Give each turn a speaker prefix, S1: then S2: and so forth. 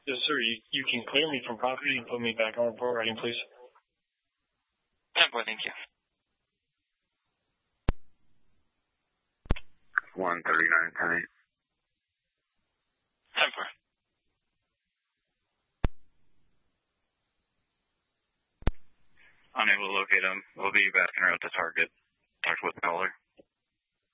S1: Yes, sir. You can clear me from property and put me back on report writing, please.
S2: 10-4, thank you.
S3: 139, 10-8.
S2: 10-4.
S3: Unable to locate him. We'll be back en route to target. Talk with Miller.